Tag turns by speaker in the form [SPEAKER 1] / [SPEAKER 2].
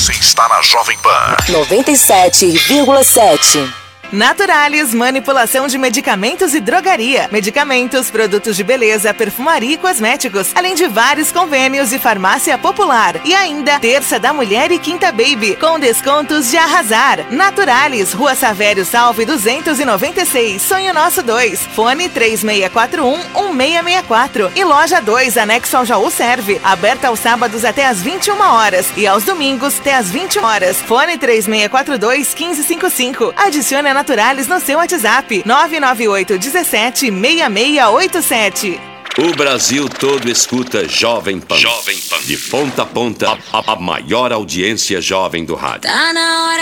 [SPEAKER 1] Você está na Jovem Pan
[SPEAKER 2] 97,7.
[SPEAKER 3] Naturalis, manipulação de medicamentos e drogaria. Medicamentos, produtos de beleza, perfumaria e cosméticos. Além de vários convênios e farmácia popular. E ainda, Terça da Mulher e Quinta Baby, com descontos de arrasar. Naturalis, Rua Savério Salve 296, Sonho Nosso 2. Fone 3641-1664. E Loja 2, anexo ao Jaú Serve. Aberta aos sábados até às 21 horas. E aos domingos até às 20 horas. Fone 3642-1555. Adicione a Naturalis no seu WhatsApp 998 17 6687.
[SPEAKER 4] O Brasil todo escuta Jovem Pan. Jovem Pan. De ponta a ponta, a maior audiência jovem do rádio.
[SPEAKER 5] Tá na hora.